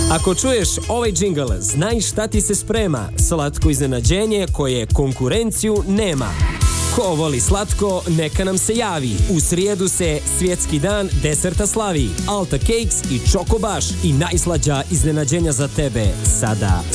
Ako čuješ ovaj džingl, znaj šta ti se sprema. Slatko iznenađenje koje konkurenciju nema. Ko voli slatko, neka nam se javi. U srijedu se svjetski dan deserta slavi. Alta Cakes i Choco Baš i najslađa iznenađenja za tebe. Sada